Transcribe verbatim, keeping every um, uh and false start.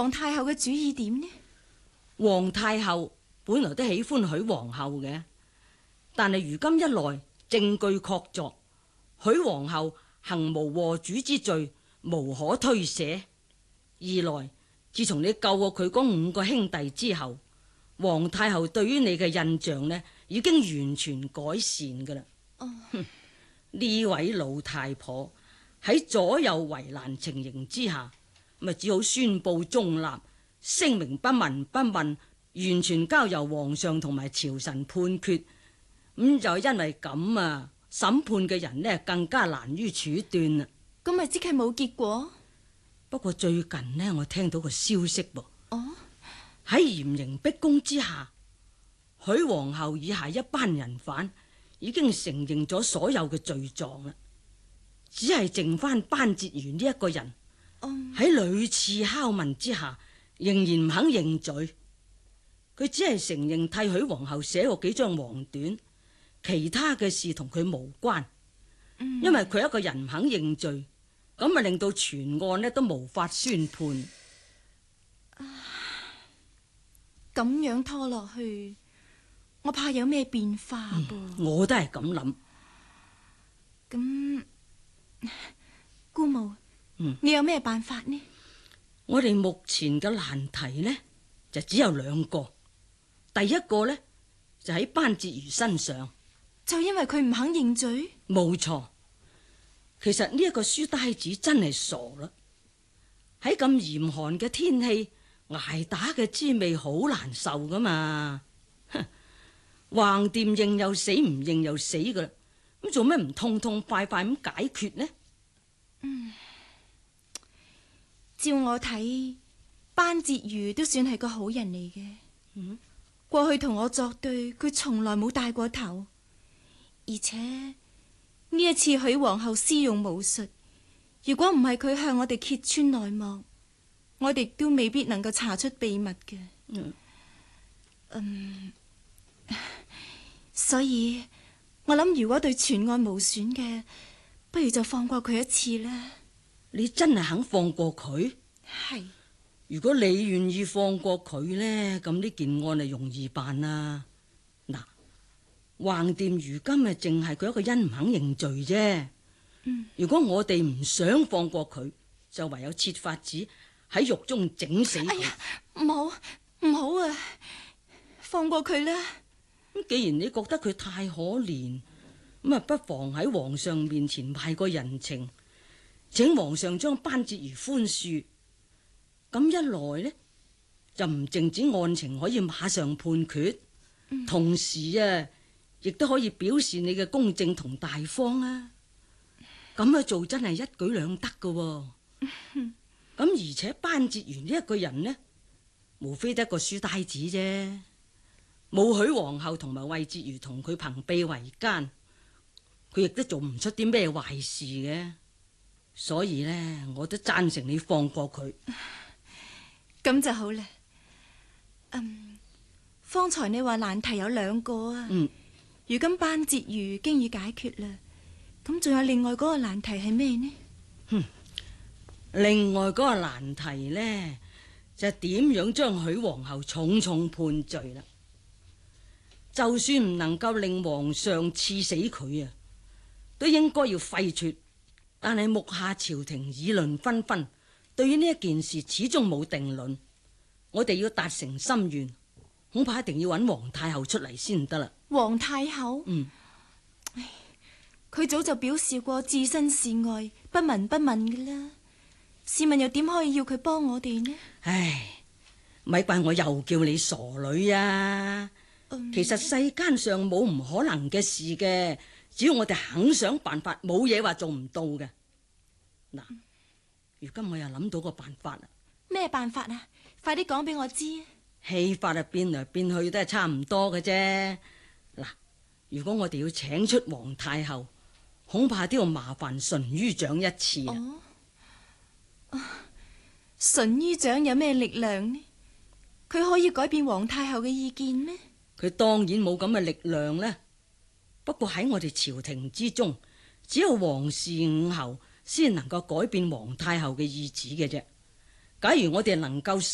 皇太后嘅主意點呢？ 皇太后本來都喜歡許皇后嘅，但係如今一來證據確鑿，許皇后行無禍主之罪，無可推卸；二來自從你救過佢嗰五個兄弟之後，皇太后對於你嘅印象呢，已經完全改善噶啦。 哦， 呢位老太婆喺左右為難情形之下，咪只好宣布中立，聲明不聞不問，完全交由皇上同埋朝臣判決。咁就因為咁啊，審判嘅人呢更加難於處斷啦。 咁咪即係冇結果？ 不過最近呢，我聽到個消息噃。 哦， 喺嚴刑逼供之下，許皇后以下一班人犯已經承認咗所有嘅罪狀啦，只係剩翻班婕妤呢一個人喺屢次拷問之下，仍然唔肯認罪。佢只係承認替許皇后寫過幾張黃短，其他嘅事同佢無關。 嗯、 因為佢一個人唔肯認罪，咁咪令到全案呢都無法宣判。 咁樣拖落去，我怕有咩變化噃、 嗯。我都係咁諗。 咁，姑母， 嗯， 你有咩辦法呢？ 我哋目前嘅難題呢，就只有兩個。第一個呢，就喺班婕妤身上， 就因為佢唔肯認罪。 冇錯。其實呢一個書呆子真係傻啦。喺咁嚴寒嘅天氣，挨打嘅滋味好難受噶嘛。橫掂認又死，唔認又死噶啦。咁做咩唔痛痛快快咁解決呢？ 嗯，照我睇，班婕妤都算係個好人嚟嘅。 嗯， 過去同我作對，佢從來冇帶過頭，而且呢一次許皇后施用巫術，如果唔係佢向我哋揭穿內幕，我哋都未必能夠查出秘密嘅。 嗯， 嗯，所以我諗，如果對全案無損嘅，不如就放過佢一次啦。 你真係肯放過佢？ 係。 如果你願意放過佢呢，咁呢件案就容易辦啦。嗱，橫掂如今啊，淨係佢一個人唔肯認罪啫。 嗯， 如果我哋唔想放過佢，就唯有設法子喺獄中整死佢。 哎呀，唔好唔好啊！放過佢啦。 咁既然你覺得佢太可憐，咁啊，不妨喺皇上面前賣個人情，請皇上將班婕妤寬恕。咁一來呢，就唔淨止案情可以馬上判決，嗯、同時啊，亦都可以表示你嘅公正同大方啊。咁樣做真係一舉兩得噶。咁、嗯、而且班婕妤呢一個人呢，無非得一個書呆子啫，冇許皇后同埋惠婕妤同佢朋比為奸，佢亦都做唔出啲咩壞事嘅。所以呢，我都贊成你放過佢。 咁就好啦。嗯，方才你話難題有兩個啊。 嗯， 如今班婕妤經已解決啦，咁仲有另外嗰個難題係咩呢？ 哼，另外嗰個難題呢，就係點樣將許皇后重重判罪啦。就算唔能夠令皇上賜死佢啊，都應該要廢黜。但係目下朝廷議論紛紛，對於呢一件事始終冇定論。我哋要達成心願，恐怕一定要揾皇太后出嚟先得啦。 皇太后？ 嗯， 佢早就表示過置身事外，不聞不問嘅啦。試問又點可以要佢幫我哋呢？ 唉，咪怪我又叫你傻女啊！嗯、其實世間上冇唔可能嘅事嘅，只要我哋肯想辦法，冇嘢話做唔到嘅。嗱，如今我又諗到個辦法啦。 咩辦法啊？快啲講俾我知。 戲法啊，變嚟變去都係差唔多嘅啫。嗱，如果我哋要請出皇太后，恐怕都要麻煩淳于長一次啊。 哦，淳于長有咩力量呢？佢可以改變皇太后嘅意見咩？ 佢當然冇咁嘅力量啦。不過喺我哋朝廷之中，只有皇室五侯先能夠改變皇太后嘅意旨嘅啫。假如我哋能夠